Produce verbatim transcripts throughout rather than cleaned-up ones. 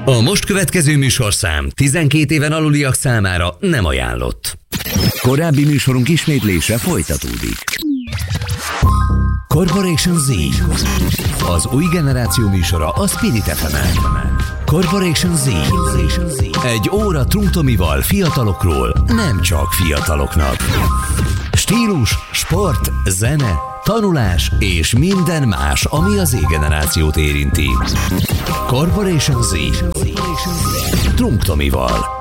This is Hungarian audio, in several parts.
A most következő műsorszám tizenkét éven aluliak számára nem ajánlott. Korábbi műsorunk ismétlése folytatódik. Corporation Z. Az új generáció műsora a Spirit ef emen. Corporation Z. Egy óra Trunk Tomival fiatalokról, nem csak fiataloknak. Stílus, sport, zene, tanulás és minden más, ami az Z-generációt érinti. Corporation Z. Trunk Tomival.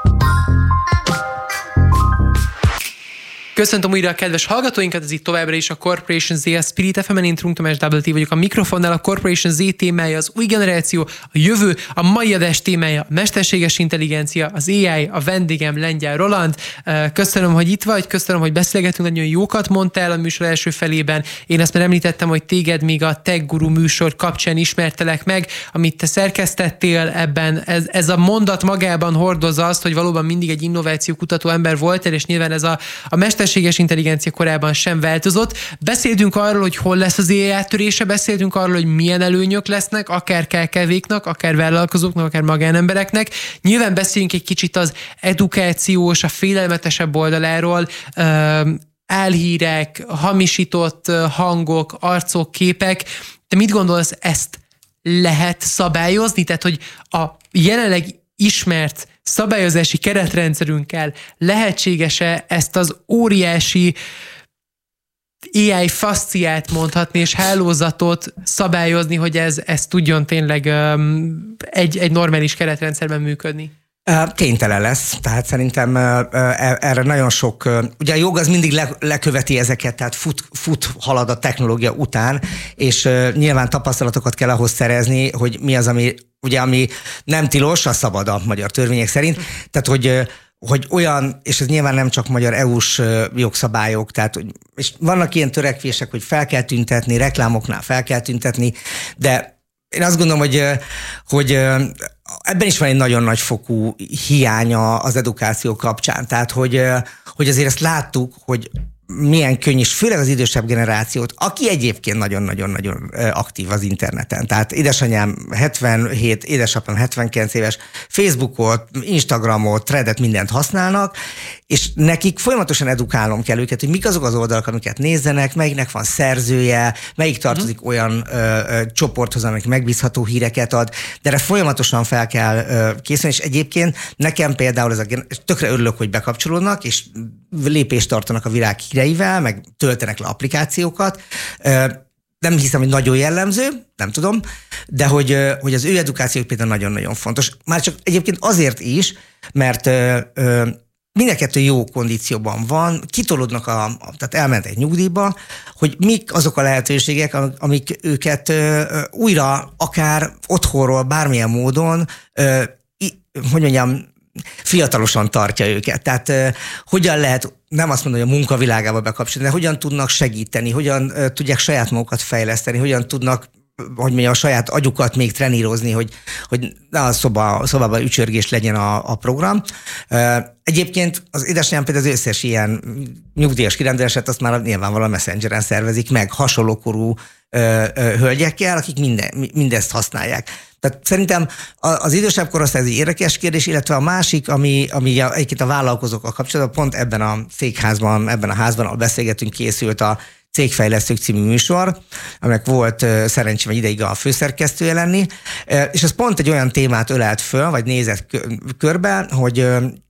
Köszöntöm újra a kedves hallgatóinkat, ez itt továbbra is a Corporation Z, a Spirit ef emen, én Trunk Tamás Double T vagyok a mikrofonnál. A Corporation Z témája az új generáció, a jövő, a mai adás témája a mesterséges intelligencia, az á i, a vendégem Lengyel Roland. Köszönöm, hogy itt vagy, köszönöm, hogy beszélgetünk, nagyon jókat mondtál a műsor első felében. Én azt már említettem, hogy téged még a Tech Guru műsor kapcsán ismertelek meg, amit te szerkesztettél ebben. Ez, ez a mondat magában hordozza azt, hogy valóban mindig egy innovációkutató ember voltál, és nyilván ez a, a mester mesterséges intelligencia korában sem változott. Beszéltünk arról, hogy hol lesz az á i áttörése, beszéltünk arról, hogy milyen előnyök lesznek, akár ká ká véknak, akár vállalkozóknak, akár magánembereknek. Nyilván beszéljünk egy kicsit az edukációs, a félelmetesebb oldaláról, álhírek, hamisított hangok, arcok, képek. Te mit gondolsz, ezt lehet szabályozni? Tehát, hogy a jelenleg ismert szabályozási keretrendszerünkkel lehetséges-e ezt az óriási á i fasciát mondhatni, és hálózatot szabályozni, hogy ez, ez tudjon tényleg um, egy, egy normális keretrendszerben működni? Kénytelen lesz, tehát szerintem erre nagyon sok, ugye a jog az mindig le, leköveti ezeket, tehát fut, fut halad a technológia után, és nyilván tapasztalatokat kell ahhoz szerezni, hogy mi az, ami, ugye, ami nem tilos, az szabad a magyar törvények szerint, tehát hogy hogy olyan, és ez nyilván nem csak magyar é u-s jogszabályok, tehát hogy, és vannak ilyen törekvések, hogy fel kell tüntetni, reklámoknál fel kell tüntetni, de én azt gondolom, hogy, hogy ebben is van egy nagyon nagy fokú hiánya az edukáció kapcsán. Tehát, hogy, hogy azért ezt láttuk, hogy milyen könnyű, és főleg az idősebb generációt, aki egyébként nagyon-nagyon-nagyon aktív az interneten. Tehát édesanyám hetvenhét, édesapám hetvenkilenc éves, Facebookot, Instagramot, Threadet, mindent használnak, és nekik folyamatosan edukálnom kell őket, hogy mik azok az oldalak, amiket nézzenek, melyiknek van szerzője, melyik tartozik uh-huh. olyan ö, ö, csoporthoz, amelyik megbízható híreket ad, de erre folyamatosan fel kell ö, készülni, és egyébként nekem például ez a, tökre örülök, hogy bekapcsolódnak, és lépést tartanak a világ híreivel, meg töltenek le applikációkat. Nem hiszem, hogy nagyon jellemző, nem tudom, de hogy, hogy az ő edukációk például nagyon-nagyon fontos. Már csak egyébként azért is, mert mind a kettő jó kondícióban van, kitolódnak, a, a, tehát elmentek nyugdíjba, hogy mik azok a lehetőségek, amik őket újra akár otthonról bármilyen módon, hogy mondjam, fiatalosan tartja őket. Tehát uh, hogyan lehet, nem azt mondom, hogy a munkavilágába bekapcsolni, de hogyan tudnak segíteni, hogyan uh, tudják saját magukat fejleszteni, hogyan tudnak, hogy mondjam, a saját agyukat még trenírozni, hogy, hogy ne a szoba, szobában ücsörgés legyen a, a program. Uh, egyébként az édesanyám például az összes ilyen nyugdíjas kirendelését azt már nyilvánvalóan Messengeren szervezik meg, hasonlókorú uh, uh, hölgyekkel, akik minden, mindezt használják. Tehát szerintem az idősebb korosztály ez egy érdekes kérdés, illetve a másik, ami, ami egyébként a vállalkozókkal kapcsolatban, pont ebben a székházban, ebben a házban, ahol beszélgetünk, készült a Cégfejlesztők című műsor, aminek volt szerencsém egy ideig a főszerkesztője lenni, és ez pont egy olyan témát ölelt föl, vagy nézett körbe, hogy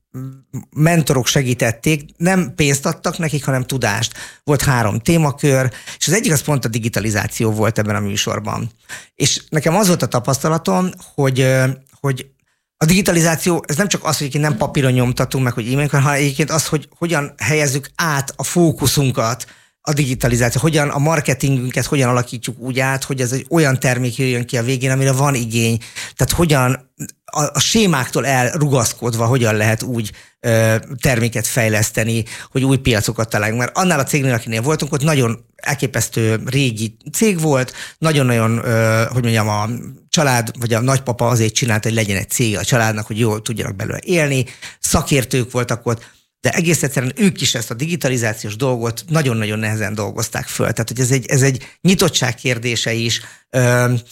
mentorok segítették, nem pénzt adtak nekik, hanem tudást. Volt három témakör, és az egyik az pont a digitalizáció volt ebben a műsorban. És nekem az volt a tapasztalatom, hogy, hogy a digitalizáció, ez nem csak az, hogy nem papíron nyomtatunk meg, hogy e-mail, hanem egyébként az, hogy hogyan helyezzük át a fókuszunkat a digitalizáció, hogyan a marketingünket hogyan alakítjuk úgy át, hogy ez egy olyan termék jöjjön ki a végén, amire van igény. Tehát hogyan a, a sémáktól elrugaszkodva hogyan lehet úgy ö, terméket fejleszteni, hogy új piacokat találjunk. Mert annál a cégnél, akinél voltunk, ott nagyon elképesztő régi cég volt, nagyon-nagyon, ö, hogy mondjam, a család, vagy a nagypapa azért csinált, hogy legyen egy cég a családnak, hogy jól tudjanak belőle élni, szakértők voltak ott, de egész egyszerűen ők is ezt a digitalizációs dolgot nagyon-nagyon nehezen dolgozták föl. Tehát, hogy ez egy, ez egy nyitottság kérdése is.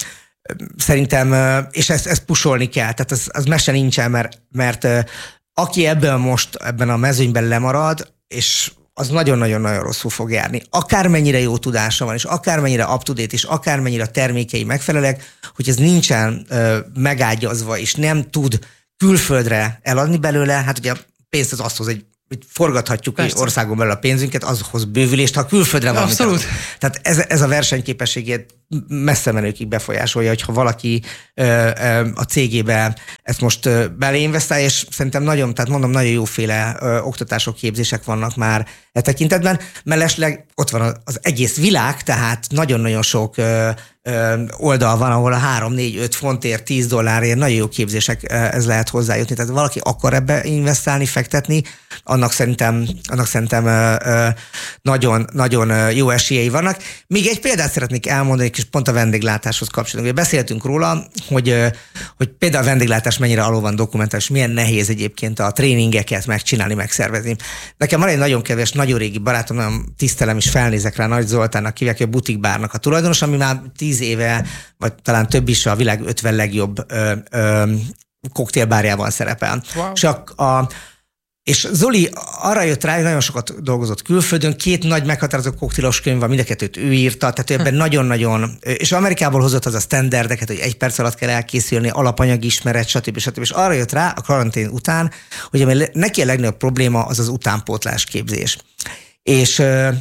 szerintem, és ezt, ezt pusolni kell, tehát az, az mese nincsen, mert, mert aki ebből most, ebben a mezőnyben lemarad, és az nagyon-nagyon-nagyon rosszul fog járni. Akármennyire jó tudása van, és akármennyire up-to-date, és akármennyire a termékei megfelelek, hogy ez nincsen ö, megágyazva, és nem tud külföldre eladni belőle, hát ugye a pénzt az azt hoz, egy forgathatjuk Persze. országon belül a pénzünket, azhoz bővülést, ha külföldre van. Abszolút. Tehát ez, ez a versenyképességét messze menőkig befolyásolja, hogyha valaki ö, ö, a cégébe ezt most ö, beleinvestál, és szerintem nagyon, tehát mondom, nagyon jóféle ö, oktatások, képzések vannak már e tekintetben. Mellesleg ott van az egész világ, tehát nagyon-nagyon sok ö, ö, oldal van, ahol a három, négy, öt fontért, tíz dollárért nagyon jó képzések ö, ez lehet hozzájutni. Tehát valaki akar ebbe investálni, fektetni, annak szerintem, annak szerintem ö, ö, nagyon, nagyon jó esélyei vannak. Még egy példát szeretnék elmondani, és pont a vendéglátáshoz kapcsolatban. Beszéltünk róla, hogy, hogy például a vendéglátás mennyire alul van dokumentálva, és milyen nehéz egyébként a tréningeket megcsinálni, megszervezni. Nekem van egy nagyon kedves, nagyon régi barátom, nagyon tisztelem, és felnézek rá, Nagy Zoltánnak hívják, a butikbárnak a tulajdonos, ami már tíz éve, vagy talán több is a világ ötven legjobb ö, ö, koktélbárjában szerepel. Wow. És a, a És Zoli arra jött rá, hogy nagyon sokat dolgozott külföldön, két nagy meghatározó koktélos könyv van, mind a kettőt ő írta, tehát ő ebben nagyon-nagyon, és Amerikából hozott az a standardeket, hogy egy perc alatt kell elkészülni, alapanyagismeret, stb. stb. És arra jött rá a karantén után, hogy ami neki a legnagyobb probléma az az utánpótlás képzés. És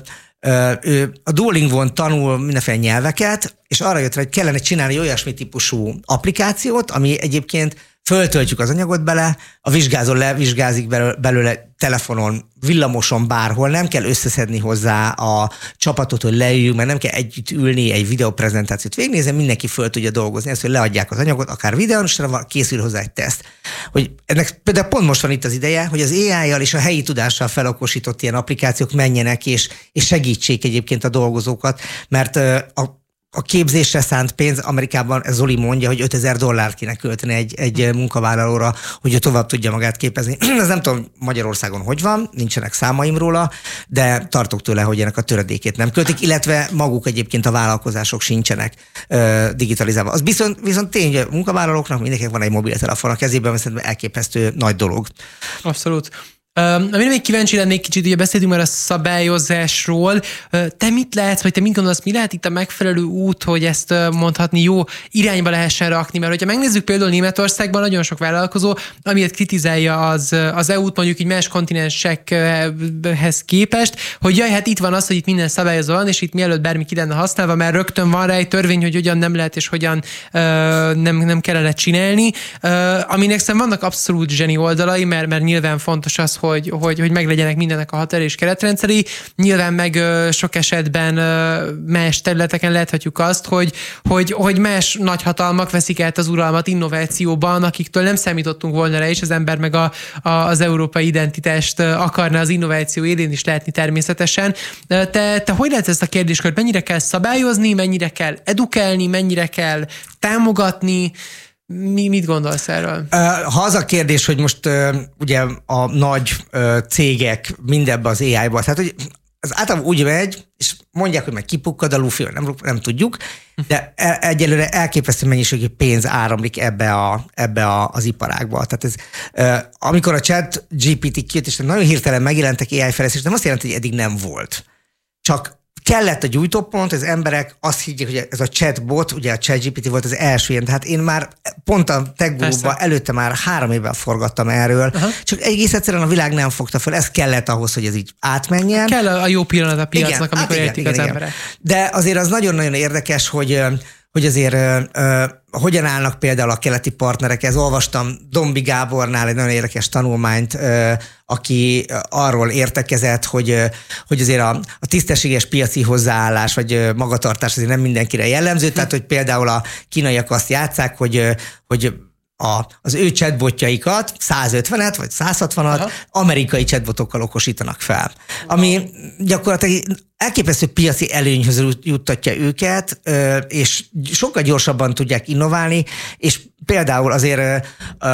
ő a Duolingon tanul mindenféle nyelveket, és arra jött rá, hogy kellene csinálni olyasmi típusú applikációt, ami egyébként föltöltjük az anyagot bele, a vizsgázó levizsgázik belőle telefonon, villamoson, bárhol, nem kell összeszedni hozzá a csapatot, hogy leüljünk, mert nem kell együtt ülni, egy videóprezentációt végignézni, mindenki föl tudja dolgozni, ezt, hogy leadják az anyagot, akár videón, és készül hozzá egy teszt. Hogy ennek például pont most van itt az ideje, hogy az á í-jal és a helyi tudással felokosított ilyen applikációk menjenek, és, és segítsék egyébként a dolgozókat, mert a A képzésre szánt pénz, Amerikában ez Zoli mondja, hogy ötezer dollárt kéne költeni egy, egy munkavállalóra, hogy ő tovább tudja magát képezni. Ez nem tudom Magyarországon hogy van, nincsenek számaim róla, de tartok tőle, hogy ennek a töredékét nem költik, illetve maguk egyébként a vállalkozások sincsenek ö, digitalizálva. Az viszont, viszont tény, hogy a munkavállalóknak mindenkinek van egy mobiltelefon a kezében, mert szerintem elképesztő nagy dolog. Abszolút. Um, amire még kíváncsi lennék kicsit, ugye beszéltünk már a szabályozásról. Uh, te mit látsz, vagy te mit gondolsz, mi lehet itt a megfelelő út, hogy ezt uh, mondhatni jó irányba lehessen rakni? Mert hogyha megnézzük például Németországban nagyon sok vállalkozó, amiért kritizálja az, az é út mondjuk így más kontinensekhez képest, hogy jaj, hát itt van az, hogy itt minden szabályozva van, és itt mielőtt bármi ki lenne használva, mert rögtön van rá egy törvény, hogy hogyan nem lehet és hogyan uh, nem, nem kellene csinálni. Uh, aminek szerintem vannak abszolút zseni oldalai, mert, mert nyilván fontos az, Hogy, hogy, hogy meglegyenek mindennek a határ és keretrendszeri. Nyilván meg ö, sok esetben ö, más területeken láthatjuk azt, hogy, hogy, hogy más nagyhatalmak veszik át az uralmat innovációban, akiktől nem számítottunk volna rá, és az ember meg a, a, az európai identitást akarna az innováció élén is látni természetesen. Te, te hogy látsz ezt a kérdéskört? Mennyire kell szabályozni, mennyire kell edukálni, mennyire kell támogatni? Mi, mit gondolsz erről? Ha az a kérdés, hogy most ugye a nagy cégek mindebbe az á í-ba, tehát hogy az általában úgy megy, és mondják, hogy meg kipukkad a lufi, nem, nem tudjuk, de egyelőre elképesztő mennyiségű pénz áramlik ebbe, a, ebbe a, az iparágba. Tehát ez, amikor a Chat gé pé té kijött, és nagyon hirtelen megjelentek á í fejlesztés, nem azt jelenti, hogy eddig nem volt. Csak kellett a gyújtópont, az emberek azt higgyék, hogy ez a chatbot, ugye a ChatGPT volt az első ilyen, tehát én már pont a TechGuru-ban előtte már három évvel forgattam erről, aha. Csak egész egyszerűen a világ nem fogta fel, ez kellett ahhoz, hogy ez így átmenjen. Kell a jó pillanat a piacnak, igen, amikor hát értik az igen. emberek. De azért az nagyon-nagyon érdekes, hogy hogy azért ö, ö, hogyan állnak például a keleti partnerekhez. Olvastam Dombi Gábornál egy nagyon érdekes tanulmányt, ö, aki arról értekezett, hogy, hogy azért a, a tisztességes piaci hozzáállás vagy magatartás azért nem mindenkire jellemző, tehát hogy például a kínaiak azt játsszák, hogy, hogy A, az ő chatbotjaikat, százötvenet vagy százhatvanat aha. amerikai chatbotokkal okosítanak fel. Ami gyakorlatilag elképesztő piaci előnyhöz juttatja őket, és sokkal gyorsabban tudják innoválni, és például azért,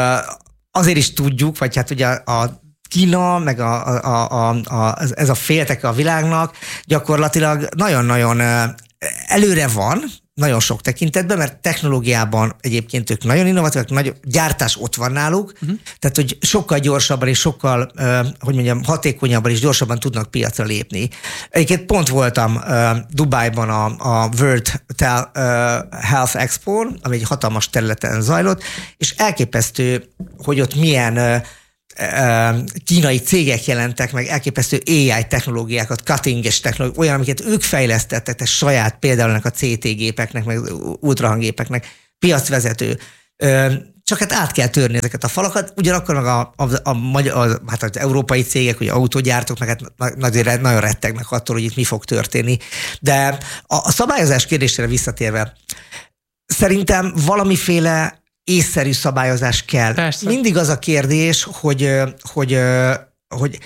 azért is tudjuk, vagy hát ugye a Kína, meg a, a, a, a, ez a félteke a világnak gyakorlatilag nagyon-nagyon előre van, nagyon sok tekintetben, mert technológiában egyébként ők nagyon innovatívak, nagy gyártás ott van náluk, uh-huh. tehát hogy sokkal gyorsabban és sokkal, uh, hogy mondjam, hatékonyabban és gyorsabban tudnak piacra lépni. Egyébként pont voltam uh, Dubájban a, a World Tel, uh, Health Expo-n, ami egy hatalmas területen zajlott, és elképesztő, hogy ott milyen uh, kínai cégek jelentek meg, elképesztő á i technológiákat, cutting-es technológiákat, olyan, amiket ők fejlesztettek, tehát saját például a cé té gépeknek, meg ultrahangépeknek, piacvezető. Csak hát át kell törni ezeket a falakat, ugyanakkor meg a, a, a, a, a, hát az európai cégek, ugye autógyártók, meg hát nagyon, nagyon rettegnek attól, hogy itt mi fog történni. De a, a szabályozás kérdésére visszatérve, szerintem valamiféle észszerű szabályozás kell. Persze. Mindig az a kérdés, hogy, hogy, hogy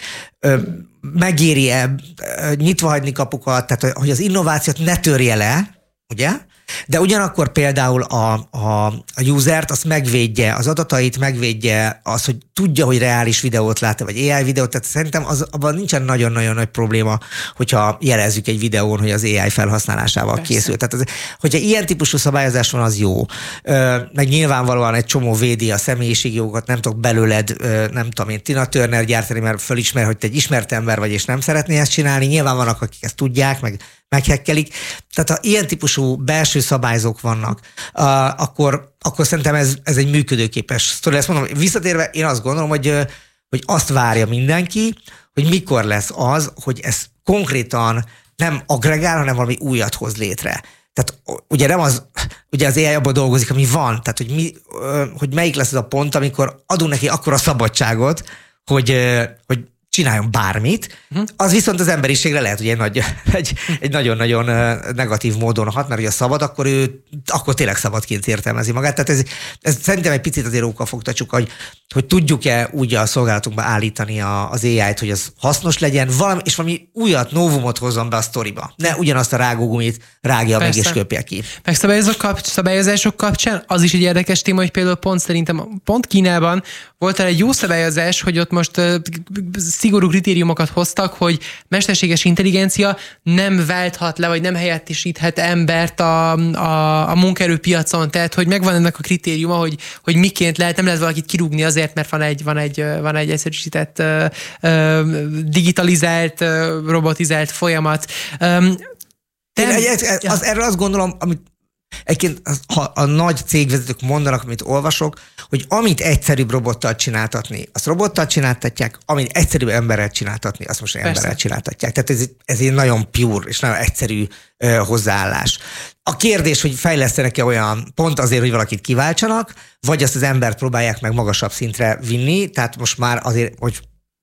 megéri-e nyitva hagyni kapukat, tehát hogy az innovációt ne törje le, ugye? De ugyanakkor például a, a, a usert azt megvédje, az adatait megvédje, az, hogy tudja, hogy reális videót lát, vagy á i videót, tehát szerintem az, abban nincsen nagyon-nagyon nagy probléma, hogyha jelezzük egy videón, hogy az á i felhasználásával Persze. készül. Tehát az, hogyha ilyen típusú szabályozás van, az jó. Meg nyilvánvalóan egy csomó védi a személyiségjogokat, nem tudok belőled, nem tudom én, Tina Turner gyártani, mert fölismer, hogy te egy ismert ember vagy, és nem szeretné ezt csinálni. Nyilván vannak, akik ezt tudják, meg meghekkelik. Tehát ha ilyen típusú belső szabályzók vannak, uh, akkor, akkor szerintem ez, ez egy működőképes sztori. Ezt mondom, visszatérve én azt gondolom, hogy, hogy azt várja mindenki, hogy mikor lesz az, hogy ez konkrétan nem agregál, hanem valami újat hoz létre. Tehát ugye nem az, ugye az á i abban dolgozik, ami van, tehát hogy, mi, hogy melyik lesz az a pont, amikor adunk neki akkora szabadságot, hogy, hogy csináljon bármit, az viszont az emberiségre lehet, hogy egy, nagy, egy, egy nagyon-nagyon negatív módon hat, mert ugye szabad, akkor ő akkor tényleg szabadként értelmezi magát. Tehát ez, ez szerintem egy picit azért ókafogtatsuk, hogy, hogy tudjuk-e úgy a szolgálatunkba állítani a, az á i-t, hogy az hasznos legyen, valami, és valami újat, novumot hozzon be a sztoriba. Ne ugyanazt a rágógumit rágja meg és köpje ki. Meg szabályozások, kap, szabályozások kapcsán az is egy érdekes téma, hogy például pont szerintem pont Kínában volt egy jó szabályozás, hogy ott most uh, szigorú kritériumokat hoztak, hogy mesterséges intelligencia nem válthat le, vagy nem helyettesíthet embert a, a, a munkaerőpiacon. Tehát, hogy megvan ennek a kritériuma, hogy, hogy miként lehet, nem lehet valakit kirúgni azért, mert van egy, van egy, van egy egyszerűsített, uh, uh, digitalizált, uh, robotizált folyamat. Um, Én, az, az, erről azt gondolom, amit egyébként ha a nagy cégvezetők mondanak, amit olvasok, hogy amit egyszerűbb robottal csináltatni, azt robottal csináltatják, amit egyszerűbb emberrel csináltatni, azt most emberrel Persze. csináltatják. Tehát ez, ez egy nagyon pure és nagyon egyszerű uh, hozzáállás. A kérdés, hogy fejlesztenek-e olyan pont azért, hogy valakit kiváltsanak, vagy azt az embert próbálják meg magasabb szintre vinni, tehát most már azért, hogy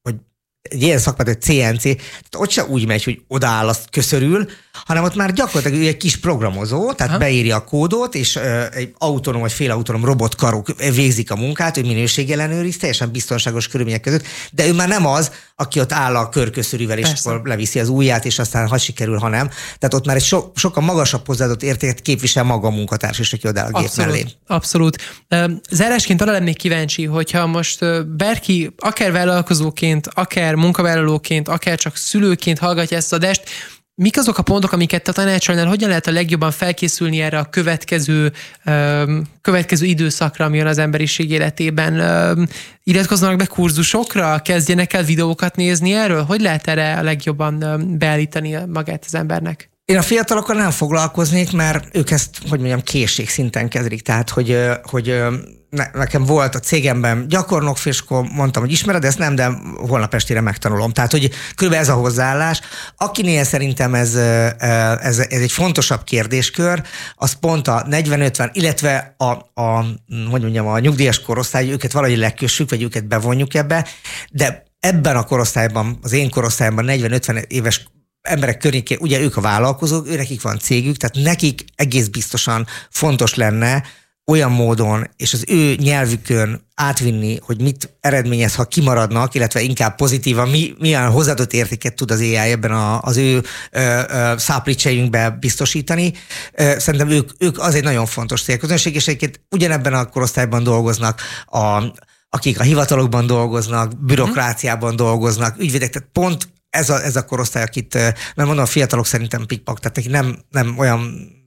egy ilyen szakmát, hogy cé en cé, tehát ott se úgy megy, hogy odaáll, azt köszörül, hanem ott már gyakorlatilag egy kis programozó, tehát Aha. beírja a kódot, és uh, egy autonóm vagy félautonóm robotkarok végzik a munkát, ő minőségellenőriz, teljesen biztonságos körülmények között, de ő már nem az, aki ott áll a körköszörűvel, és Persze. akkor leviszi az ujját, és aztán ha sikerül, ha nem. Tehát ott már egy so, sokkal magasabb hozzáadott értéket képvisel maga a munkatárs, és aki odáll a gép mellé. Abszolút. Zárásként arra lennék kíváncsi, hogyha most bárki, akár vállalkozóként, akár munkavállalóként, akár csak szülőként hallgatja ezt az adást, mik azok a pontok, amiket te tanácsolnál, hogyan lehet a legjobban felkészülni erre a következő, um, következő időszakra, ami jön az emberiség életében? Um, iratkoznak be kurzusokra? Kezdjenek el videókat nézni erről? Hogy lehet erre a legjobban um, beállítani magát az embernek? Én a fiatalokkal nem foglalkoznék, mert ők ezt, hogy mondjam, készségszinten kezdik. Tehát, hogy, hogy nekem volt a cégemben gyakornok, és akkor mondtam, hogy ismered, ezt nem, de holnap estére megtanulom. Tehát, hogy körülbelül ez a hozzáállás. Akinél szerintem ez, ez, ez egy fontosabb kérdéskör, az pont a negyven-ötven, illetve a, a, hogy mondjam, a nyugdíjas korosztály, őket valahogy lekössük, vagy őket bevonjuk ebbe, de ebben a korosztályban, az én korosztályban negyven-ötven éves emberek környékén, ugye ők a vállalkozók, ő nekik van cégük, tehát nekik egész biztosan fontos lenne olyan módon, és az ő nyelvükön átvinni, hogy mit eredményez, ha kimaradnak, illetve inkább pozitívan, mi, milyen hozzáadott értéket tud az á i ebben a, az ő száplítseinkbe biztosítani. Ö, szerintem ők, ők az egy nagyon fontos célközönség, és egyébként ugyanebben a korosztályban dolgoznak a, akik a hivatalokban dolgoznak, bürokráciában dolgoznak, ügyvédek, tehát pont ez a, ez a korosztály, akit, mert mondom, a fiatalok szerintem pikpak, tehát nem, nem olyan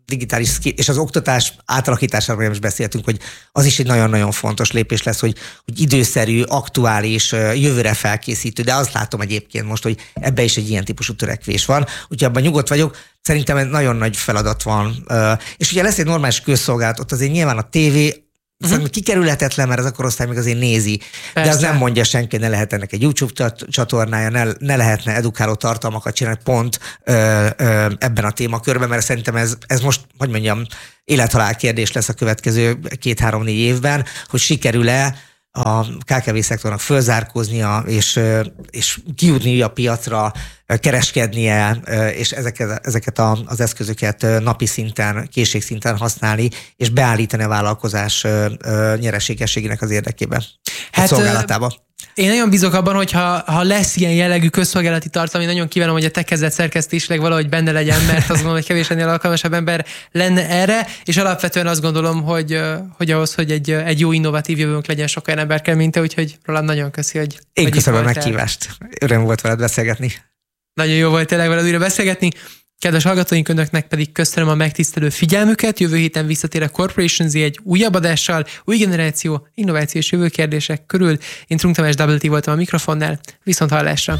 digitális skill, és az oktatás átalakításáról nem is beszéltünk, hogy az is egy nagyon-nagyon fontos lépés lesz, hogy, hogy időszerű, aktuális, jövőre felkészítő, de azt látom egyébként most, hogy ebbe is egy ilyen típusú törekvés van. Úgyhogy abban nyugodt vagyok, szerintem egy nagyon nagy feladat van. És ugye lesz egy normális közszolgálat, ott azért nyilván a tévé, Uh-huh. kikerülhetetlen, mert az a korosztály még azért nézi. Persze. De az nem mondja senki, ne lehet ennek egy YouTube csatornája, ne, ne lehetne edukáló tartalmakat csinálni pont ö, ö, ebben a témakörben, mert szerintem ez, ez most, hogy mondjam, élethalál kérdés lesz a következő két-három-négy évben, hogy sikerül-e a ká ká vé szektornak fölzárkóznia, és, és kijutni a piacra, kereskednie, és ezeket, ezeket az eszközöket napi szinten, készségszinten használni, és beállítani a vállalkozás nyereségességének az érdekében, hát, szolgálatába. Én nagyon bízok abban, hogy ha, ha lesz ilyen jellegű közszolgálati tartalom, én nagyon kívánom, hogy a te kezed szerkesztésileg valahogy benne legyen, mert azt gondolom, hogy kevés ennél alkalmasabb ember lenne erre, és alapvetően azt gondolom, hogy, hogy ahhoz, hogy egy, egy jó innovatív jövőnk legyen, sok olyan ember kell, mint te, úgyhogy Roland, nagyon köszi, hogy Én köszönöm a meghívást. Öröm volt veled beszélgetni. Nagyon jó volt tényleg veled újra beszélgetni. Kedves hallgatóink, önöknek pedig köszönöm a megtisztelő figyelmüket. Jövő héten visszatér a Corporation Z egy újabb adással, új generáció, innováció és jövőkérdések körül. Én Trunk Tamás Double T voltam a mikrofonnál. Viszont hallásra!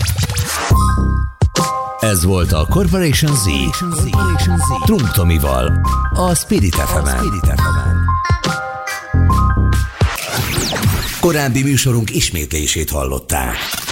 Ez volt a Corporation Z. Trunk Tomival, a Spirit ef emen. Korábbi műsorunk ismétlését hallották.